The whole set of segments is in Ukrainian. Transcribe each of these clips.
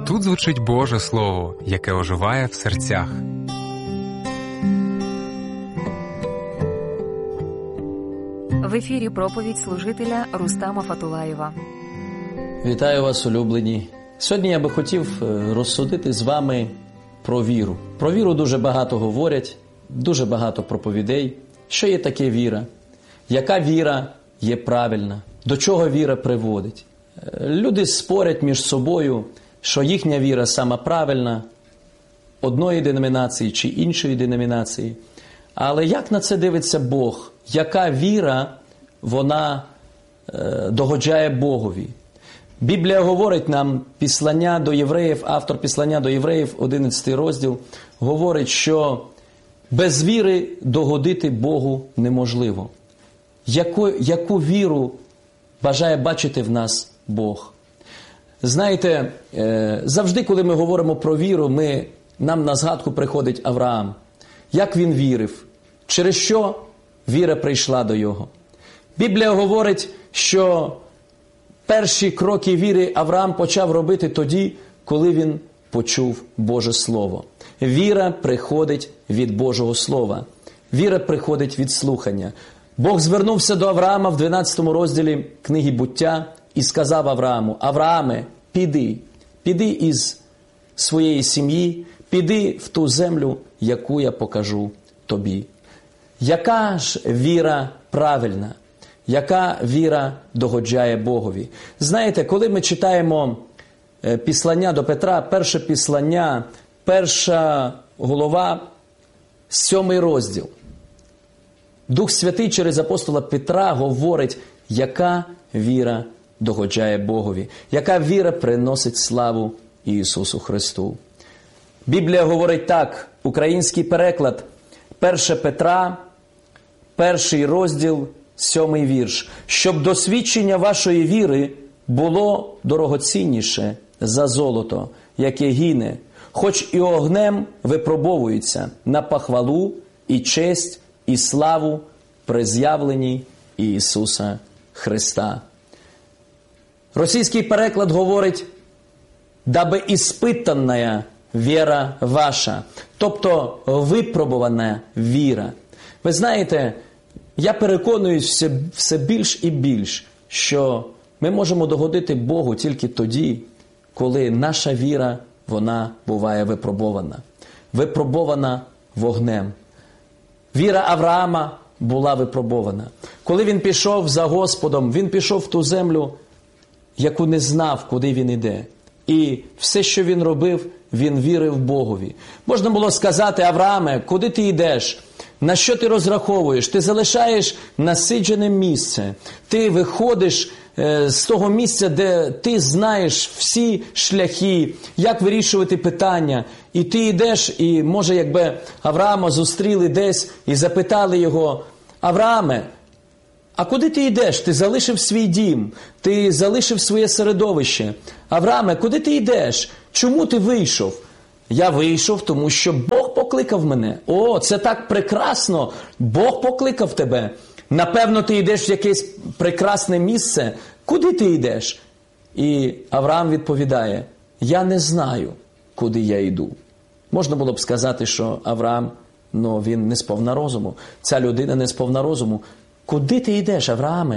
Тут звучить Боже Слово, яке оживає в серцях. В ефірі проповідь служителя Рустама Фатулаєва. Вітаю вас, улюблені. Сьогодні я би хотів розсудити з вами про віру. Про віру дуже багато говорять, дуже багато проповідей. Що є таке віра? Яка віра є правильна? До чого віра приводить? Люди спорять між собою, що їхня віра сама правильна, одної деномінації чи іншої деномінації. Але як на це дивиться Бог? Яка віра, вона догоджає Богові? Біблія говорить нам, післання до євреїв, автор післання до євреїв, 11 розділ, говорить, що без віри догодити Богу неможливо. Яку віру бажає бачити в нас Бог? Знаєте, завжди, коли ми говоримо про віру, нам на згадку приходить Авраам. Як він вірив? Через що віра прийшла до його? Біблія говорить, що перші кроки віри Авраам почав робити тоді, коли він почув Боже Слово. Віра приходить від Божого Слова. Віра приходить від слухання. Бог звернувся до Авраама в 12 розділі книги «Буття» і сказав Аврааму: «Аврааме, піди із своєї сім'ї, піди в ту землю, яку я покажу тобі». Яка ж віра правильна? Яка віра догоджає Богові? Знаєте, коли ми читаємо післання до Петра, перше післання, 1 глава, 7 розділ. Дух Святий через апостола Петра говорить, яка віра догоджає Богові, яка віра приносить славу Ісусу Христу. Біблія говорить так, український переклад, 1 Петра, 1 розділ, 7 вірш. «Щоб досвідчення вашої віри було дорогоцінніше за золото, яке гине, хоч і огнем випробовується, на похвалу і честь і славу при з'явленні Ісуса Христа». Російський переклад говорить «даби іспитанна віра ваша», тобто випробувана віра. Ви знаєте, я переконуюсь все більш і більш, що ми можемо догодити Богу тільки тоді, коли наша віра, вона буває випробована. Випробована вогнем. Віра Авраама була випробована. Коли він пішов за Господом, він пішов в ту землю, яку не знав, куди він іде. І все, що він робив, він вірив Богові. Можна було сказати: «Аврааме, куди ти йдеш? На що ти розраховуєш? Ти залишаєш насиджене місце. Ти виходиш з того місця, де ти знаєш всі шляхи, як вирішувати питання. І ти йдеш, і може, якби Авраама зустріли десь і запитали його: Аврааме, а куди ти йдеш? Ти залишив свій дім, ти залишив своє середовище. Аврааме, куди ти йдеш? Чому ти вийшов? Я вийшов, тому що Бог покликав мене. О, це так прекрасно! Бог покликав тебе. Напевно, ти йдеш в якесь прекрасне місце. Куди ти йдеш? І Авраам відповідає: я не знаю, куди я йду. Можна було б сказати, що Авраам, він не сповна розуму. Ця людина не сповна розуму. Куди ти йдеш, Аврааме?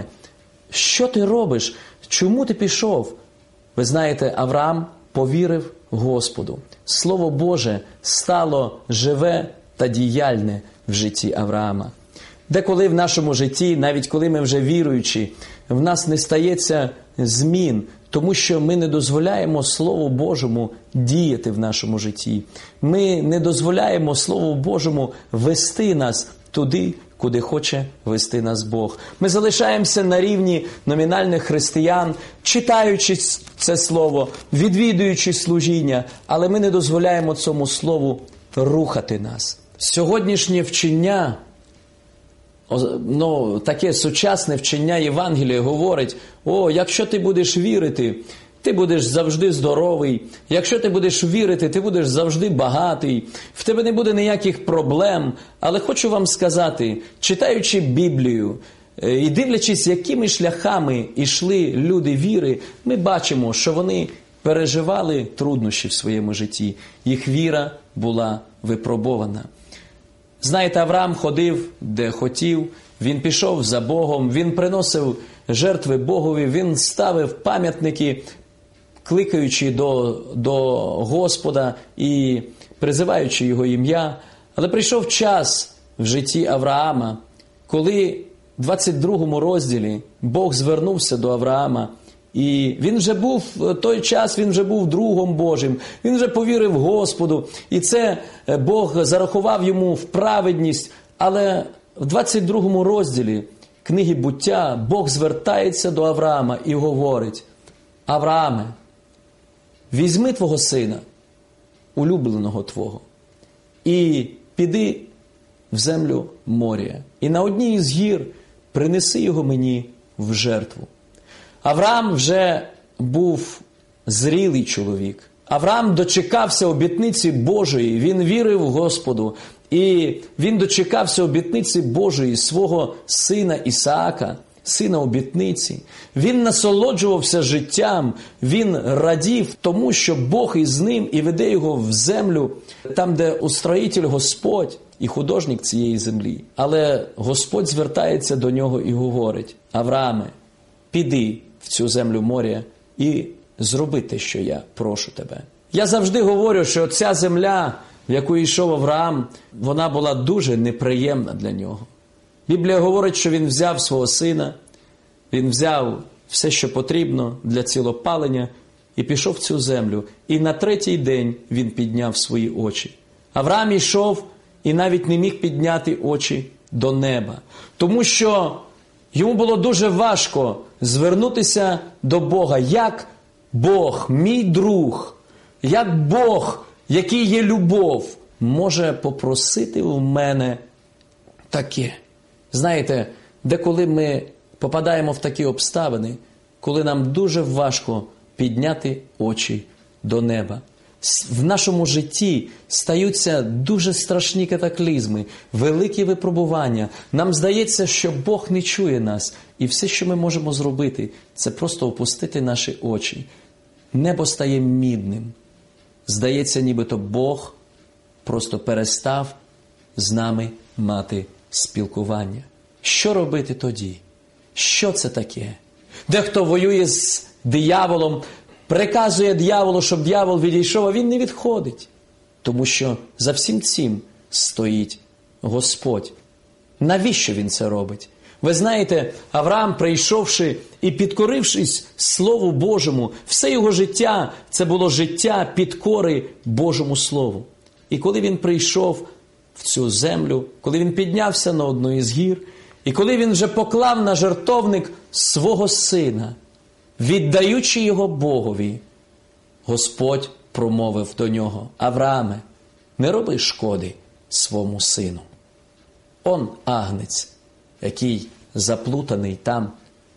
Що ти робиш? Чому ти пішов? Ви знаєте, Авраам повірив Господу. Слово Боже стало живе та діяльне в житті Авраама. Деколи в нашому житті, навіть коли ми вже віруючі, в нас не стається змін, тому що ми не дозволяємо Слову Божому діяти в нашому житті. Ми не дозволяємо Слову Божому вести нас туди, куди хоче вести нас Бог. Ми залишаємося на рівні номінальних християн, читаючи це слово, відвідуючи служіння, але ми не дозволяємо цьому слову рухати нас. Сьогоднішнє вчення, таке сучасне вчення Євангелія говорить: якщо ти будеш вірити, ти будеш завжди здоровий. Якщо ти будеш вірити, ти будеш завжди багатий. В тебе не буде ніяких проблем. Але хочу вам сказати, читаючи Біблію і дивлячись, якими шляхами йшли люди віри, ми бачимо, що вони переживали труднощі в своєму житті. Їх віра була випробована. Знаєте, Авраам ходив, де хотів, він пішов за Богом, він приносив жертви Богові, він ставив пам'ятники, кликаючи до Господа і призиваючи Його ім'я. Але прийшов час в житті Авраама, коли в 22 розділі Бог звернувся до Авраама, і він вже був, той час він вже був другом Божим, він вже повірив Господу, і це Бог зарахував йому в праведність. Але в 22 розділі книги Буття Бог звертається до Авраама і говорить: Аврааме, візьми твого сина, улюбленого твого, і піди в землю Морія, і на одній із гір принеси його мені в жертву. Авраам вже був зрілий чоловік. Авраам дочекався обітниці Божої, він вірив Господу, і він дочекався обітниці Божої, свого сина Ісаака, сина обітниці. Він насолоджувався життям, він радів тому, що Бог із ним і веде його в землю, там, де устроїтель Господь і художник цієї землі. Але Господь звертається до нього і говорить: Аврааме, піди в цю землю Морія і зроби те, що я прошу тебе. Я завжди говорю, що ця земля, в яку йшов Авраам, вона була дуже неприємна для нього. Біблія говорить, що він взяв свого сина, він взяв все, що потрібно для цілопалення, і пішов в цю землю. І на третій день він підняв свої очі. Авраам йшов і навіть не міг підняти очі до неба, тому що йому було дуже важко звернутися до Бога. Як Бог, мій друг, як Бог, який є любов, може попросити у мене таке? Знаєте, деколи ми попадаємо в такі обставини, коли нам дуже важко підняти очі до неба. В нашому житті стаються дуже страшні катаклізми, великі випробування. Нам здається, що Бог не чує нас. І все, що ми можемо зробити, це просто опустити наші очі. Небо стає мідним. Здається, нібито Бог просто перестав з нами мати спілкування. Що робити тоді? Що це таке? Дехто воює з дияволом, приказує дияволу, щоб диявол відійшов, а він не відходить. Тому що за всім цим стоїть Господь. Навіщо він це робить? Ви знаєте, Авраам, прийшовши і підкорившись Слову Божому, все його життя – це було життя підкори Божому Слову. І коли він прийшов в цю землю, коли він піднявся на одну із гір, і коли він вже поклав на жертовник свого сина, віддаючи його Богові, Господь промовив до нього: Аврааме, не роби шкоди своєму сину. Он агнець, який заплутаний там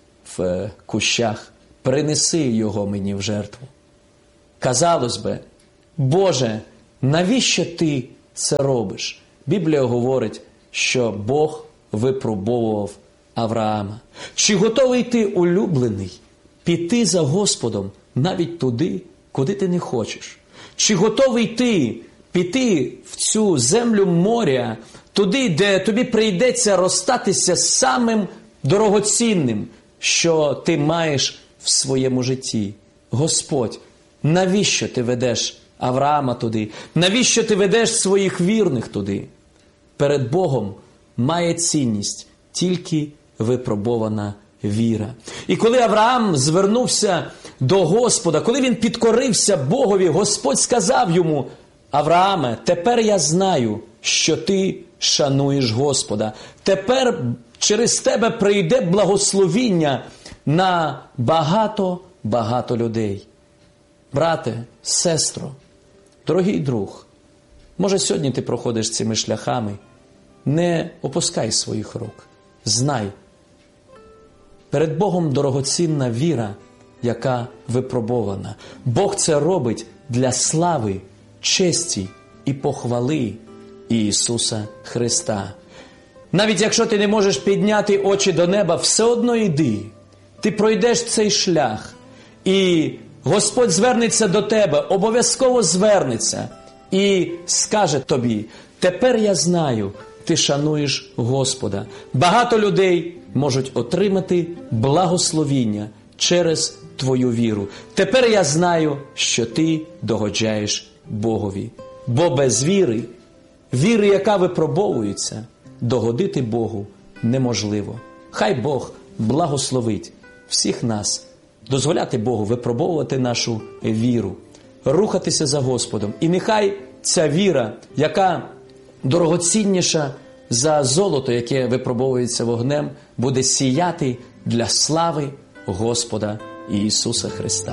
в кущах, принеси його мені в жертву. Казалось би, Боже, навіщо ти це робиш? Біблія говорить, що Бог випробовував Авраама. Чи готовий ти, улюблений, піти за Господом навіть туди, куди ти не хочеш? Чи готовий ти піти в цю землю Морія, туди, де тобі прийдеться розстатися з самим дорогоцінним, що ти маєш в своєму житті? Господь, навіщо ти ведеш Авраама туди? Навіщо ти ведеш своїх вірних туди? Перед Богом має цінність тільки випробована віра. І коли Авраам звернувся до Господа, коли він підкорився Богові, Господь сказав йому: Аврааме, тепер я знаю, що ти шануєш Господа. Тепер через тебе прийде благословіння на багато людей. Брате, сестро, дорогий друг, може сьогодні ти проходиш цими шляхами, не опускай своїх рук. Знай, перед Богом дорогоцінна віра, яка випробована. Бог це робить для слави, честі і похвали Ісуса Христа. Навіть якщо ти не можеш підняти очі до неба, все одно йди. Ти пройдеш цей шлях, і Господь звернеться до тебе, обов'язково звернеться і скаже тобі: тепер я знаю, ти шануєш Господа. Багато людей можуть отримати благословіння через твою віру. Тепер я знаю, що ти догоджаєш Богові. Бо без віри, яка випробовується, догодити Богу неможливо. Хай Бог благословить всіх нас, дозволяти Богу випробовувати нашу віру, рухатися за Господом. І нехай ця віра, яка дорогоцінніша за золото, яке випробовується вогнем, буде сіяти для слави Господа Ісуса Христа.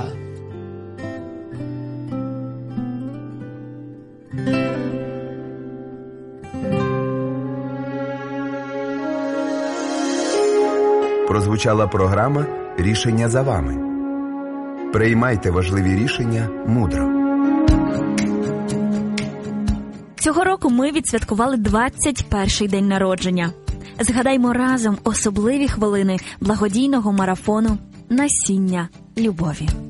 Прозвучала програма «Рішення за вами». Приймайте важливі рішення мудро. Цього року ми відсвяткували 21-й день народження. Згадаймо разом особливі хвилини благодійного марафону «Насіння любові».